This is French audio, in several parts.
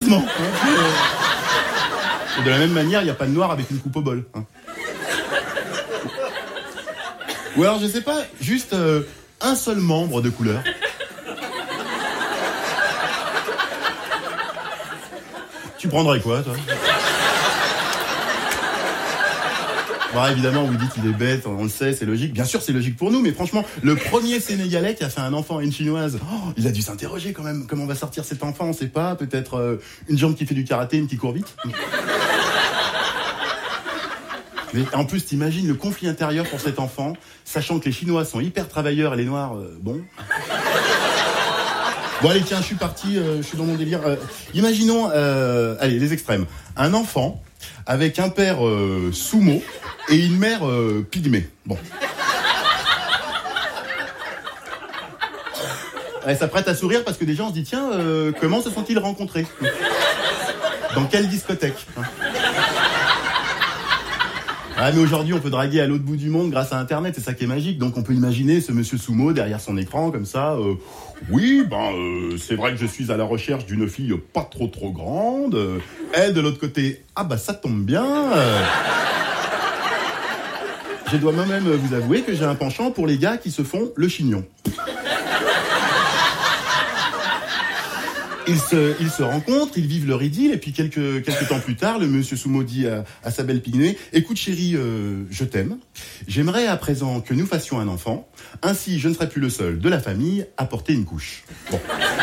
Heureusement. Et de la même manière, il n'y a pas de noir avec une coupe au bol. Ou alors, je sais pas, juste un seul membre de couleur. Tu prendrais quoi, toi? Bon, évidemment, vous dites qu'il est bête, on le sait, c'est logique. Bien sûr, c'est logique pour nous, mais franchement, le premier Sénégalais qui a fait un enfant à une Chinoise, il a dû s'interroger quand même. Comment va sortir cet enfant? On sait pas. Peut-être une jambe qui fait du karaté, une qui court vite. Mais en plus, t'imagines le conflit intérieur pour cet enfant, sachant que les Chinois sont hyper travailleurs et les Noirs, bon. Bon, allez, tiens, je suis parti, je suis dans mon délire. Imaginons, allez, les extrêmes. Un enfant avec un père sumo et une mère pygmée. Bon. Elle s'apprête à sourire parce que des gens se disent, tiens, comment se sont-ils rencontrés? Dans quelle discothèque? Ah, mais aujourd'hui, on peut draguer à l'autre bout du monde grâce à Internet, c'est ça qui est magique. Donc, on peut imaginer ce monsieur Sumo derrière son écran, comme ça. Oui, c'est vrai que je suis à la recherche d'une fille pas trop grande. Elle, de l'autre côté, ça tombe bien. Je dois moi-même vous avouer que j'ai un penchant pour les gars qui se font le chignon. Ils se rencontrent, ils vivent leur idylle, et puis quelques temps plus tard, le monsieur Sumo dit à sa belle pygmée, écoute chérie, je t'aime. J'aimerais à présent que nous fassions un enfant. Ainsi, je ne serai plus le seul de la famille à porter une couche. Bon.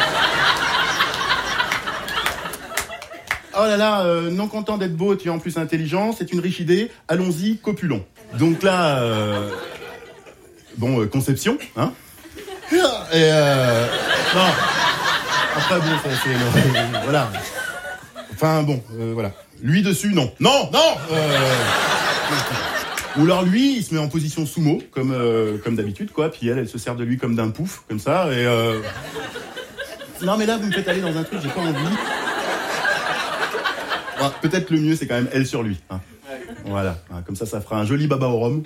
Oh là là, non content d'être beau, tu es en plus intelligent, c'est une riche idée, allons-y, copulons. Donc là, conception, hein. Et non. Après, bon, ça, c'est... voilà. Enfin, bon, voilà. Lui dessus, non. Non. Ou alors lui, il se met en position sumo, comme d'habitude, quoi. Puis elle se sert de lui comme d'un pouf, comme ça. Et non, mais là, vous me faites aller dans un truc, j'ai pas envie. Bon, peut-être le mieux, c'est quand même elle sur lui. Hein. Voilà. Comme ça fera un joli baba au rhum.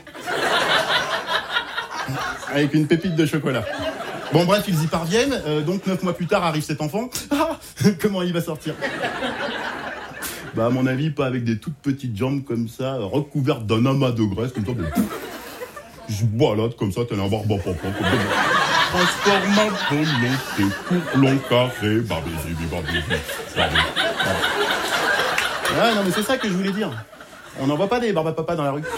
Avec une pépite de chocolat. Bon, bref, ils y parviennent. Donc, 9 mois plus tard, arrive cet enfant. Comment il va sortir? À mon avis, pas avec des toutes petites jambes comme ça, recouvertes d'un amas de graisse, comme ça. Je balade comme ça, t'as un voir papa. Transforme ma volonté pour long carré. Ah non, mais c'est ça que je voulais dire. On n'en voit pas des barbapapa dans la rue.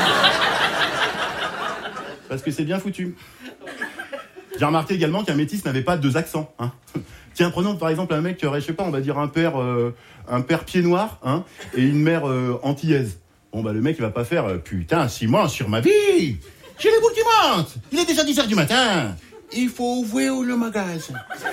Parce que c'est bien foutu. J'ai remarqué également qu'un métis n'avait pas 2 accents. Hein. Tiens, prenons par exemple un mec qui aurait, je sais pas, on va dire un père pied noir, hein, et une mère antillaise. Bon, le mec, il va pas faire, putain, 6 mois sur ma vie. J'ai les boules qui montent. Il est déjà 10h du matin. Il faut ouvrir le magasin.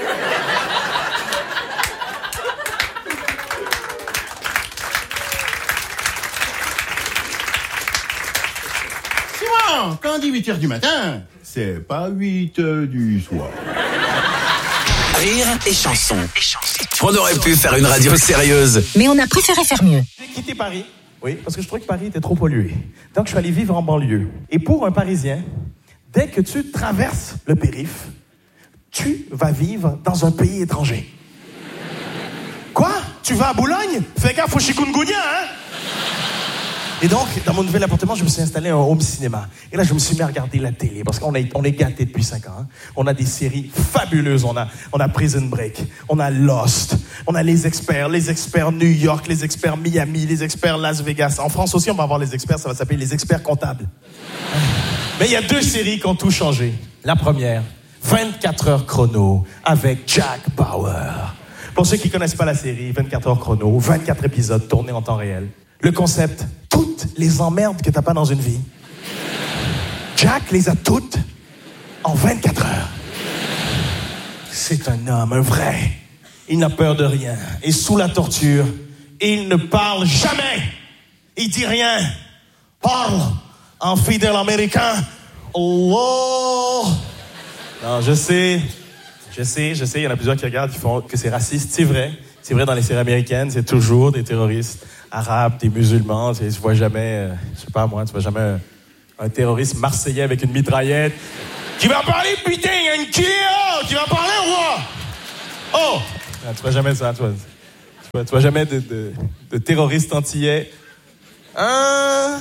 Simon, quand on dit 8h du matin, c'est pas 8h du soir. Rire et chanson. On aurait pu faire une radio sérieuse, mais on a préféré faire mieux. J'ai quitté Paris, oui, parce que je trouvais que Paris était trop pollué. Donc je suis allé vivre en banlieue. Et pour un Parisien, dès que tu traverses le périph', tu vas vivre dans un pays étranger. Quoi? Tu vas à Boulogne? Fais gaffe au chikungunya, hein? Et donc, dans mon nouvel appartement, je me suis installé un home cinéma. Et là, je me suis mis à regarder la télé, parce qu'on est gâtés depuis 5 ans. Hein. On a des séries fabuleuses. On a Prison Break, on a Lost, on a les experts New York, les experts Miami, les experts Las Vegas. En France aussi, on va avoir les experts, ça va s'appeler les experts comptables. Mais il y a 2 séries qui ont tout changé. La première, 24 heures chrono, avec Jack Bauer. Pour ceux qui connaissent pas la série, 24 heures chrono, 24 épisodes tournés en temps réel. Le concept, toutes les emmerdes que t'as pas dans une vie, Jack les a toutes en 24 heures. C'est un homme, un vrai. Il n'a peur de rien. Et sous la torture, il ne parle jamais. Il dit rien. Parle en fidèle américain. Oh! Non, je sais. Il y en a plusieurs qui regardent, qui font que c'est raciste. C'est vrai dans les séries américaines, c'est toujours des terroristes arabes, des musulmans. Tu vois jamais, tu vois jamais un terroriste marseillais avec une mitraillette qui va parler, putain, il y a une killer qui va parler ou quoi? Oh! Tu vois jamais ça, toi. Tu vois jamais de terroristes antillais. Hein?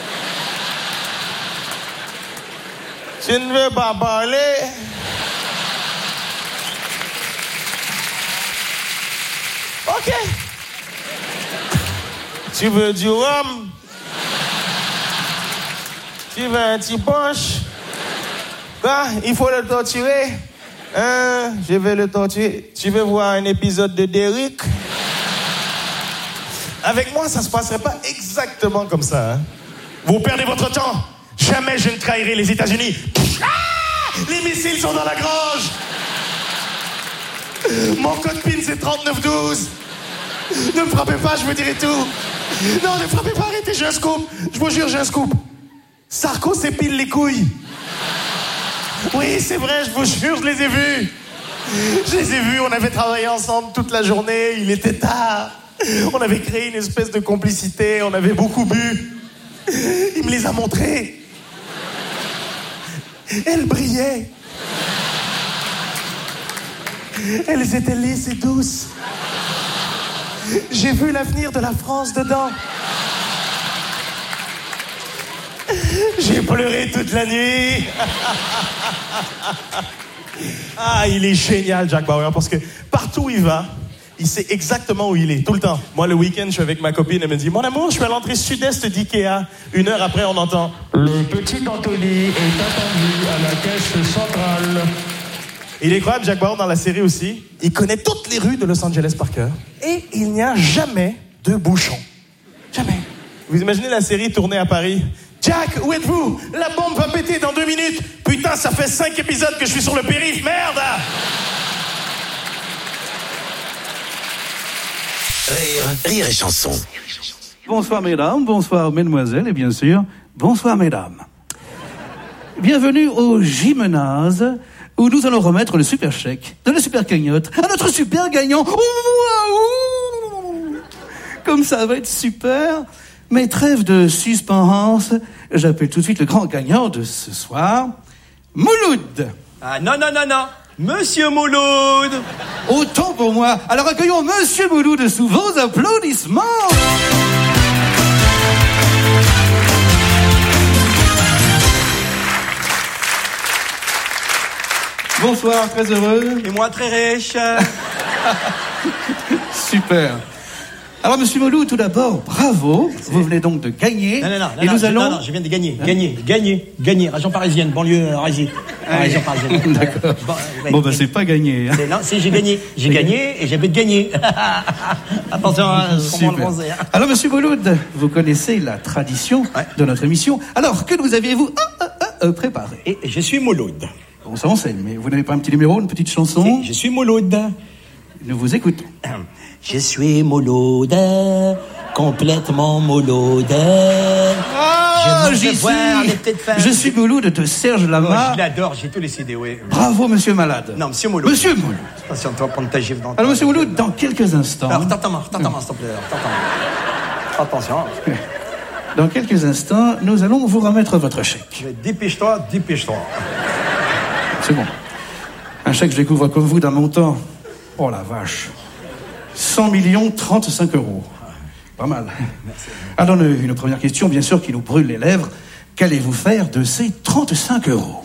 Tu ne veux pas parler? OK. Tu veux du rhum? Tu veux un petit punch? Bah, il faut le torturer. Je vais le torturer. Tu veux voir un épisode de Derrick? Avec moi, ça se passerait pas exactement comme ça. Hein? Vous perdez votre temps. Jamais je ne trahirai les États-Unis. Ah! Les missiles sont dans la grange. Mon code PIN, c'est 3912. Ne me frappez pas, je vous dirai tout. Non, ne frappez pas, arrêtez, j'ai un scoop. Je vous jure, j'ai un scoop. Sarko s'épile les couilles. Oui, c'est vrai, je vous jure, je les ai vus. Je les ai vus, on avait travaillé ensemble toute la journée, il était tard. On avait créé une espèce de complicité, on avait beaucoup bu. Il me les a montrés. Elles brillaient. Elles étaient lisses et douces. J'ai vu l'avenir de la France dedans. J'ai pleuré toute la nuit. Ah, il est génial, Jack Bauer, parce que partout où il va, il sait exactement où il est, tout le temps. Moi, le week-end, je suis avec ma copine, elle me dit « Mon amour, je suis à l'entrée sud-est d'Ikea. » 1 heure après, on entend « Le petit Anthony est attendu à la caisse centrale. » Il est incroyable, Jack Bauer, dans la série aussi. Il connaît toutes les rues de Los Angeles par cœur. Et il n'y a jamais de bouchon. Jamais. Vous imaginez la série tournée à Paris? Jack, où êtes-vous? La bombe va péter dans 2 minutes. Putain, ça fait 5 épisodes que je suis sur le périph', merde! Rire et chanson. Bonsoir mesdames, bonsoir mesdemoiselles et bien sûr, bonsoir mesdames. Bienvenue au Gymnase où nous allons remettre le super chèque de la super cagnotte à notre super gagnant. Comme ça va être super. Mais trêve de suspense, j'appelle tout de suite le grand gagnant de ce soir, Mouloud. Ah non, Monsieur Mouloud. Autant pour moi. Alors accueillons Monsieur Mouloud sous vos applaudissements. Bonsoir, très heureux. Et moi très riche. Super. Alors, Monsieur Mouloud, tout d'abord, bravo. Vous venez donc de gagner. Non, Non, je viens de gagner. Gagner. Région parisienne, banlieue, région parisienne. D'accord. Bon, bah, c'est pas gagné. Hein. Non, j'ai gagné. J'ai gagné et j'ai de gagner. Attention, comment le penser. Alors, Monsieur Mouloud, vous connaissez la tradition de notre émission. Alors, que nous aviez-vous préparé? Et je suis Mouloud. Bon, ça on sait, mais vous n'avez pas un petit numéro, une petite chanson? Si, je suis Mouloud. Nous vous écoutons. Je suis Mouloud, complètement Mouloud. Je suis Mouloud de Serge Lama. Je l'adore, j'ai tous les CD, oui. Bravo, Monsieur Malade. Non, Monsieur Mouloud. Monsieur Mouloud. Attention, tu vas prendre ta gifle dans Alors, Monsieur Mouloud, dans quelques instants... Alors, t'entends-moi, s'il te plaît. Attention. Dans quelques instants, nous allons vous remettre votre chèque. Dépêche-toi. C'est bon. Un chèque, je découvre comme vous d'un montant... Oh la vache. 100 035 euros. Pas mal. Merci. Alors, une première question, bien sûr, qui nous brûle les lèvres. Qu'allez-vous faire de ces 35 euros?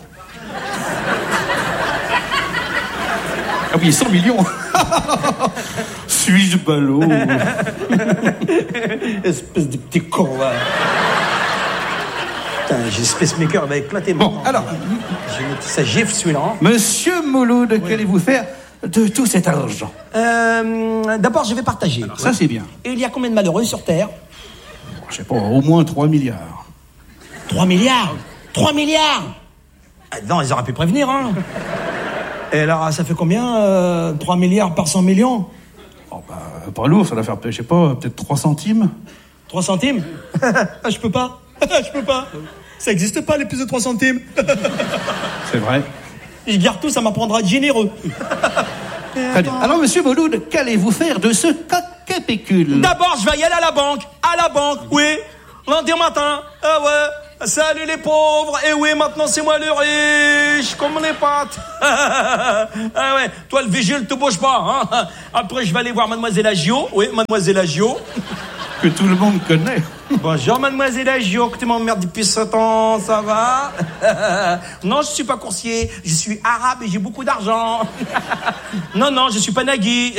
Ah oui, 100 millions. Suis-je ballot? Espèce de petit con, là. Putain, j'ai Spacemaker, il va éclater. Bon, alors... J'ai mis sa gifle, celui-là. Hein. Monsieur Mouloud, qu'allez-vous faire de tout cet argent? D'abord, je vais partager. Alors, ça, c'est bien. Et il y a combien de malheureux sur Terre? Je sais pas, au moins 3 milliards. 3 milliards? 3 milliards? Non, ils auraient pu prévenir, hein. Et alors, ça fait combien, 3 milliards par 100 millions? Oh, bah, pas lourd, ça doit faire, je sais pas, peut-être 3 centimes. 3 centimes? Je peux pas. Ça existe pas, les plus de 3 centimes. C'est vrai. Je garde tout, ça m'apprendra à être généreux. Très bien. Alors, Monsieur Mouloud, qu'allez-vous faire de ce coquet pécule? D'abord, je vais y aller à la banque. Oui. Lundi matin. Ah ouais. Salut les pauvres. Et oui, maintenant c'est moi le riche, comme les pâtes. Ah ouais, toi le vigile, te bouge pas. Hein. Après, je vais aller voir Mademoiselle Agio. Oui, Mademoiselle Agio. Que tout le monde connaît. Bonjour Mademoiselle Agio, que tu m'emmerdes depuis 7 ans, ça va? Non, je suis pas coursier, je suis arabe et j'ai beaucoup d'argent. Non, je suis pas Nagui.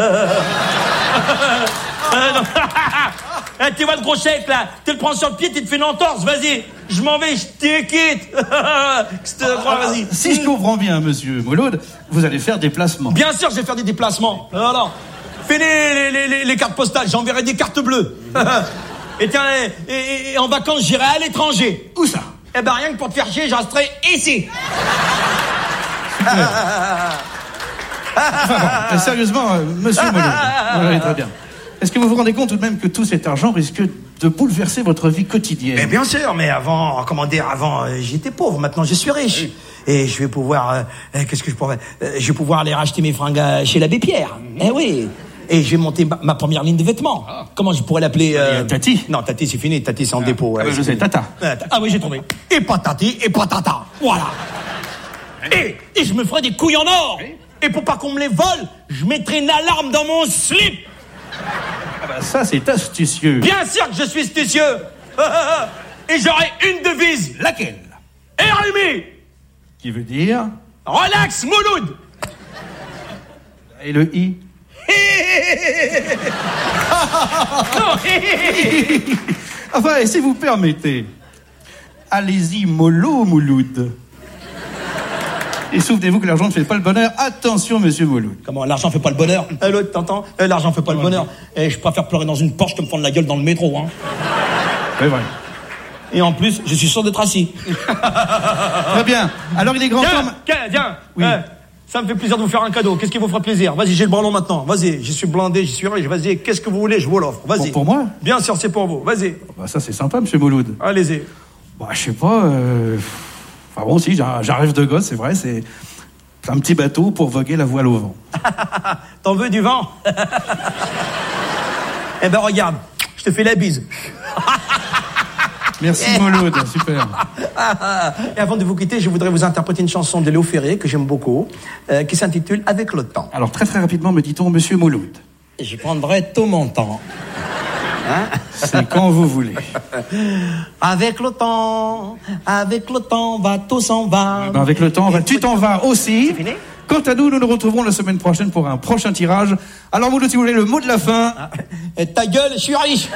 Tu vois le gros chèque là, tu le prends sur le pied, tu te fais une entorse, vas-y. Je m'en vais, je te quitte. Vas-y. Si je comprends bien, monsieur Mouloud, vous allez faire des placements. Bien sûr, je vais faire des déplacements. Alors, fais les cartes postales, j'enverrai des cartes bleues. Et tiens, et en vacances, j'irai à l'étranger. Où ça? Eh ben, rien que pour te faire chier, je resterai ici. Enfin bon, sérieusement, monsieur Mouloud, vous allez très bien. Est-ce que vous vous rendez compte tout de même que tout cet argent risque de bouleverser votre vie quotidienne? Mais bien sûr, mais avant, j'étais pauvre, maintenant je suis riche. Et je vais pouvoir, qu'est-ce que je pourrais, je vais pouvoir aller racheter mes fringues chez l'abbé Pierre. Eh oui. Et je vais monter ma première ligne de vêtements. Comment je pourrais l'appeler Tati. Non, Tati c'est fini, Tati c'est en dépôt. Je sais, Tata. Ah oui, j'ai trouvé. Et pas Tati, et pas Tata. Voilà. Et je me ferai des couilles en or. Et pour pas qu'on me les vole, je mettrai une alarme dans mon slip. Ah bah ça, c'est astucieux. Bien sûr que je suis astucieux. Et j'aurai une devise. Laquelle? RMI. Qui veut dire? Relax, Mouloud. Et le I? Enfin, et si vous permettez, allez-y mollo, Mouloud. Et souvenez-vous que l'argent ne fait pas le bonheur. Attention, monsieur Mouloud. Comment, l'argent fait pas le bonheur? L'autre, t'entends? L'argent fait pas le bonheur. Et je préfère pleurer dans une Porsche que me fendre la gueule dans le métro, hein. C'est vrai. Et en plus, je suis sûr d'être assis. Très bien. Alors il est grand temps... Tiens. Oui. Ça me fait plaisir de vous faire un cadeau. Qu'est-ce qui vous fera plaisir? Vas-y, j'ai le bras long maintenant. Vas-y, j'y suis blindé, j'y suis riche. Vas-y, qu'est-ce que vous voulez? Je vous l'offre. Vas-y. Pour moi? Bien sûr, c'est pour vous. Vas-y. Bah ça, c'est sympa, monsieur Mouloud. Allez-y. Bah, je sais pas... Enfin bon, si, j'arrive de gosse, c'est vrai, c'est un petit bateau pour voguer la voile au vent. T'en veux du vent? Eh ben, regarde, je te fais la bise. Merci Mouloud, super. Et avant de vous quitter, je voudrais vous interpréter une chanson de Léo Ferré que j'aime beaucoup, qui s'intitule Avec le temps. Alors très rapidement, me dit-on, monsieur Mouloud. Je prendrai tout mon temps. Hein? C'est quand vous voulez. Avec le temps, va, tout s'en va. Ben avec le temps, tu t'en vas aussi. C'est fini? Quant à nous, nous nous retrouverons la semaine prochaine pour un prochain tirage. Alors Mouloud, si vous voulez le mot de la fin. Ta gueule, je suis riche.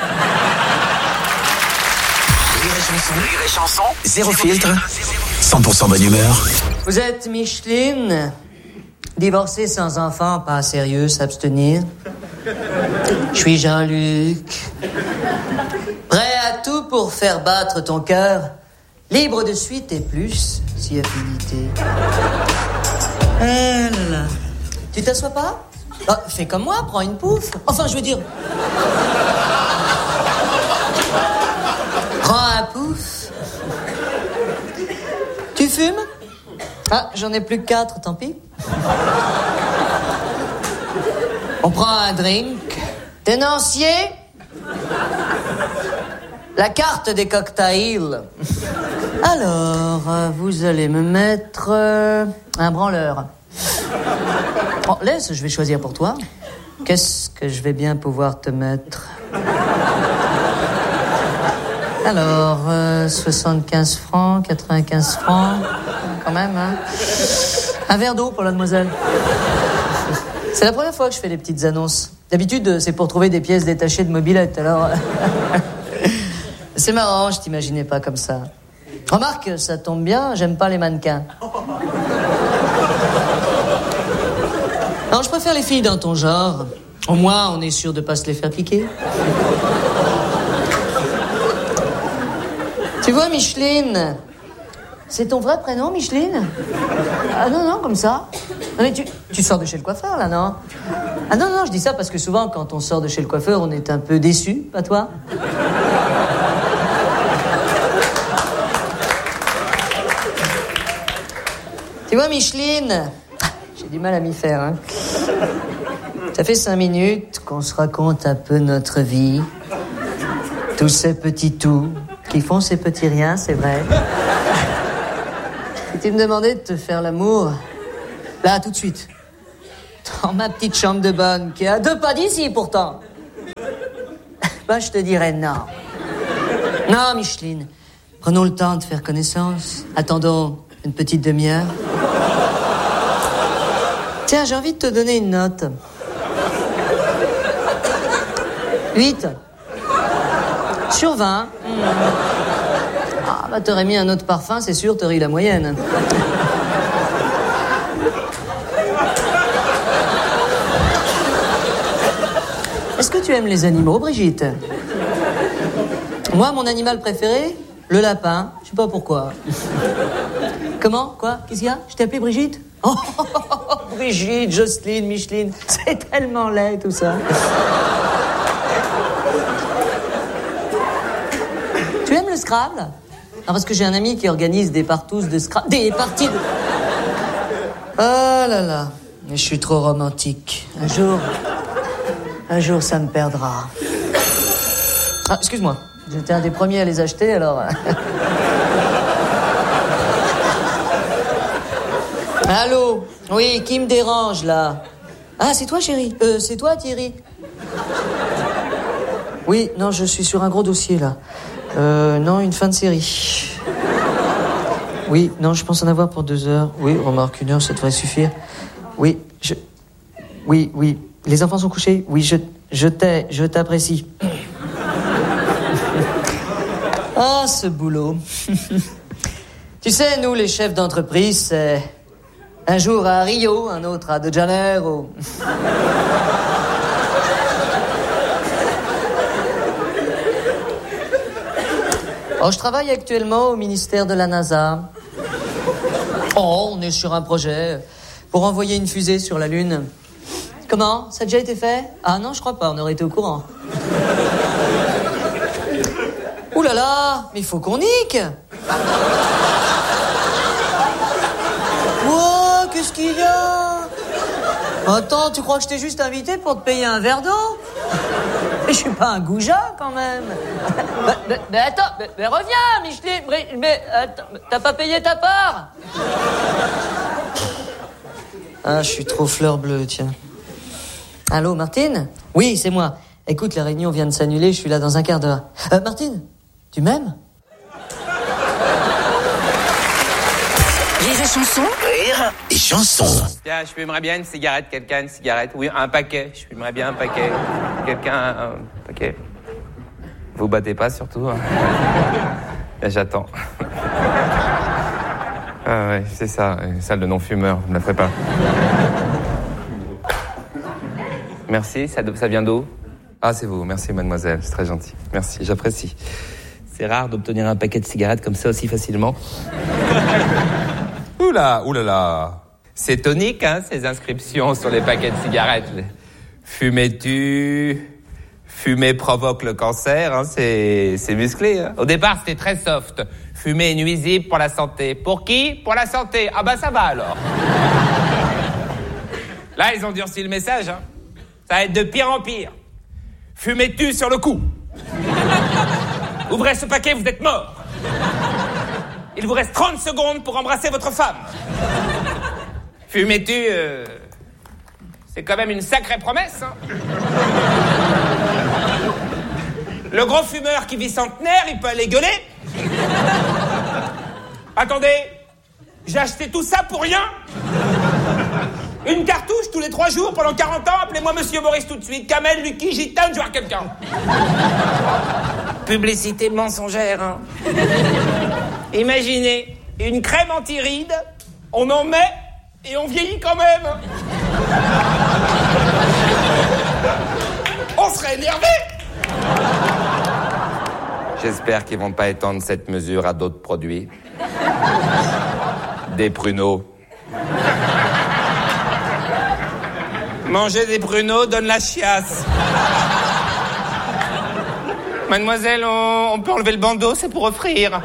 Rire et chanson, zéro filtre, 100% bonne humeur. Vous êtes Micheline, divorcée sans enfant, pas sérieux, s'abstenir. Je suis Jean-Luc, prêt à tout pour faire battre ton cœur, libre de suite et plus, si affinité. Ah là là. Tu t'assois pas? Ah, fais comme moi, prends une pouffe. Enfin, je veux dire... Prends un pouf. Tu fumes? Ah, j'en ai plus que 4, tant pis. On prend un drink. Tenancier? La carte des cocktails. Alors, vous allez me mettre un branleur. Oh, laisse, je vais choisir pour toi. Qu'est-ce que je vais bien pouvoir te mettre? Alors, 75 francs, 95 francs, quand même, hein. Un verre d'eau pour la demoiselle. C'est la première fois que je fais des petites annonces. D'habitude, c'est pour trouver des pièces détachées de mobilette, alors... C'est marrant, je t'imaginais pas comme ça. Remarque, ça tombe bien, j'aime pas les mannequins. Non, je préfère les filles dans ton genre. Au moins, on est sûr de pas se les faire piquer. Tu vois, Micheline, c'est ton vrai prénom, Micheline? Ah non, comme ça. Non, mais tu sors de chez le coiffeur, là, non? Ah non, je dis ça parce que souvent, quand on sort de chez le coiffeur, on est un peu déçu, pas toi? Tu vois, Micheline, j'ai du mal à m'y faire, hein. Ça fait 5 minutes qu'on se raconte un peu notre vie. Tous ces petits tours. qui font ces petits riens, c'est vrai. Si tu me demandais de te faire l'amour, là, tout de suite, dans ma petite chambre de bonne, qui est à 2 pas d'ici, pourtant, bah, je te dirais non. Non, Micheline, prenons le temps de faire connaissance. Attendons une petite demi-heure. Tiens, j'ai envie de te donner une note. 8 sur 20. Ah, bah, t'aurais mis un autre parfum, c'est sûr, t'aurais eu la moyenne. Est-ce que tu aimes les animaux, Brigitte? Moi, mon animal préféré, le lapin. Je sais pas pourquoi. Comment? Quoi? Qu'est-ce qu'il y a? Je t'ai appelé Brigitte? Oh, Brigitte, Jocelyne, Micheline. C'est tellement laid, tout ça. Tu aimes le Scrabble? Non, parce que j'ai un ami qui organise des partous de Scrabble. Des parties de... Oh là là. Mais je suis trop romantique. Un jour, ça me perdra. Ah, excuse-moi. J'étais un des premiers à les acheter, alors... Allô? Oui, qui me dérange, là? Ah, c'est toi, chérie? C'est toi, Thierry? Oui, non, je suis sur un gros dossier, là. Non, une fin de série. Oui, non, je pense en avoir pour 2 heures. Oui, remarque, 1 heure, ça devrait suffire. Oui, Oui, les enfants sont couchés? Oui, je t'apprécie. Ah, ce boulot. Tu sais, nous, les chefs d'entreprise, c'est... Un jour à Rio, un autre à De Janeiro. Oh, je travaille actuellement au ministère de la NASA. Oh, on est sur un projet pour envoyer une fusée sur la Lune. Comment? Ça a déjà été fait? Ah non, je crois pas, on aurait été au courant. Ouh là là, mais il faut qu'on nique. Wow, qu'est-ce qu'il y a? Attends, tu crois que je t'ai juste invité pour te payer un verre d'eau? Mais je suis pas un goujat, quand même. Mais attends, mais reviens, Micheline. Mais attends, t'as pas payé ta part? Ah, je suis trop fleur bleue, tiens. Allô, Martine? Oui, c'est moi. Écoute, la réunion vient de s'annuler, je suis là dans un quart d'heure. Martine, tu m'aimes? Rire et chanson. Rire et chanson. Tiens, je fumerais bien une cigarette, quelqu'un, une cigarette. Oui, un paquet. Je fumerais bien un paquet. Quelqu'un, un paquet. Vous battez pas, surtout. Hein. Là, j'attends. Ah ouais, c'est ça, une salle de non-fumeurs, vous ne la ferez pas. Merci, ça vient d'où? Ah, c'est vous, merci mademoiselle, c'est très gentil. Merci, j'apprécie. C'est rare d'obtenir un paquet de cigarettes comme ça aussi facilement. Oula, oulala. C'est tonique, hein, ces inscriptions sur les paquets de cigarettes. Fumer-tu? Fumer provoque le cancer, hein, c'est musclé. Hein. Au départ, c'était très soft. Fumer est nuisible pour la santé. Pour qui? Pour la santé. Ah bah ça va alors. Là, ils ont durci le message, hein. Ça va être de pire en pire. Fumez-tu sur le coup? Ouvrez ce paquet, vous êtes mort. Il vous reste 30 secondes pour embrasser votre femme. Fumez-tu, c'est quand même une sacrée promesse, hein. Le gros fumeur qui vit centenaire, il peut aller gueuler. Attendez, j'ai acheté tout ça pour rien. Une cartouche tous les 3 jours pendant 40 ans, appelez-moi Monsieur Maurice tout de suite. Kamel, Lucky, Gitane, je vois quelqu'un. Publicité mensongère, hein. Imaginez, une crème anti-rides, on en met et on vieillit quand même. On serait énervé. J'espère qu'ils vont pas étendre cette mesure à d'autres produits. Des pruneaux. Manger des pruneaux donne la chiasse. Mademoiselle, on peut enlever le bandeau, c'est pour offrir.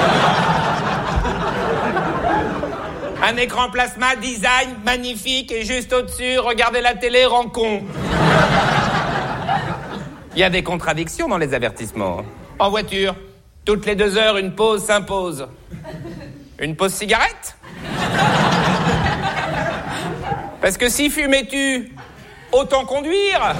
Un écran plasma, design, magnifique, et juste au-dessus, regardez la télé, rend con. Il y a des contradictions dans les avertissements. En voiture, Toutes les 2 heures, une pause s'impose. Une pause cigarette? Parce que si fumais-tu, autant conduire.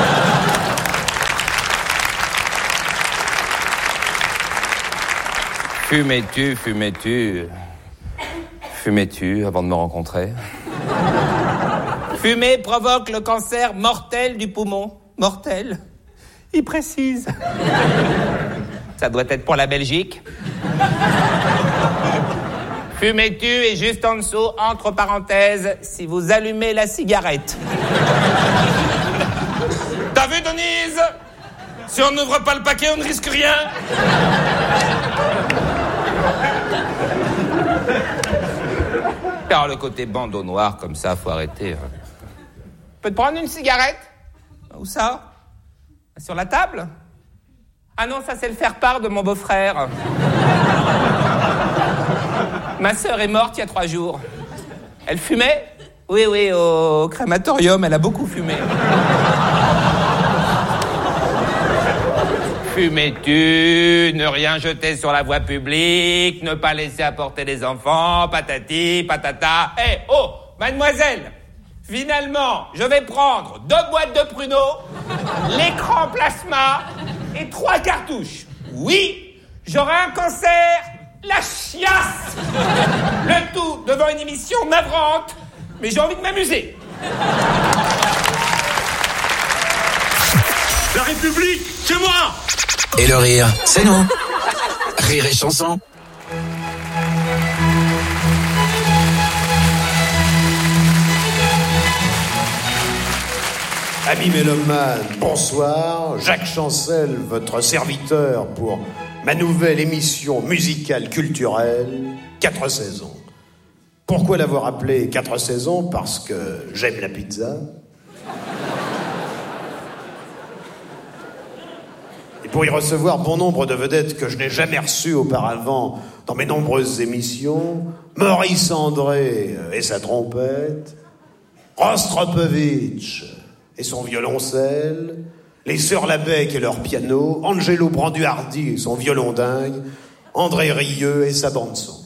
Fumais-tu avant de me rencontrer? Fumer provoque le cancer mortel du poumon. Mortel? Il précise. Ça doit être pour la Belgique. Fumais-tu et juste en dessous, entre parenthèses, si vous allumez la cigarette. T'as vu, Denise? Si on n'ouvre pas le paquet, on ne risque rien. Alors, le côté bandeau noir, comme ça, faut arrêter. Peux te prendre une cigarette? Où ça? Sur la table? Ah non, ça c'est le faire-part de mon beau-frère. Ma sœur est morte il y a 3 jours. Elle fumait? Oui, au crématorium, elle a beaucoup fumé. Fumais-tu, ne rien jeter sur la voie publique, ne pas laisser apporter les enfants, patati, patata. Oh, mademoiselle, finalement, je vais prendre 2 boîtes de pruneaux, l'écran plasma et 3 cartouches. Oui, j'aurai un cancer, la chiasse. Le tout devant une émission navrante, mais j'ai envie de m'amuser. La République, c'est moi! Et le rire, c'est nous. Rire et chanson. Amis mélomanes, bonsoir. Jacques Chancel, votre serviteur pour ma nouvelle émission musicale culturelle, 4 saisons. Pourquoi l'avoir appelée 4 saisons? Parce que j'aime la pizza. Et pour y recevoir bon nombre de vedettes que je n'ai jamais reçues auparavant dans mes nombreuses émissions, Maurice André et sa trompette, Rostropovitch et son violoncelle, les Sœurs Labec et leur piano, Angelo Branduardi et son violon dingue, André Rieu et sa bande-son.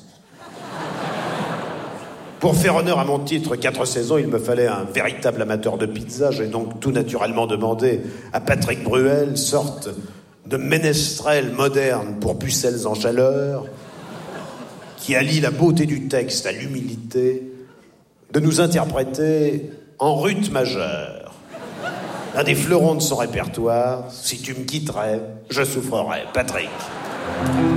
Pour faire honneur à mon titre 4 saisons, il me fallait un véritable amateur de pizza. J'ai donc tout naturellement demandé à Patrick Bruel, sorte de ménestrel moderne pour pucelles en chaleur, qui allie la beauté du texte à l'humilité, de nous interpréter en Ruth majeure, un des fleurons de son répertoire. Si tu me quitterais, je souffrerais. Patrick.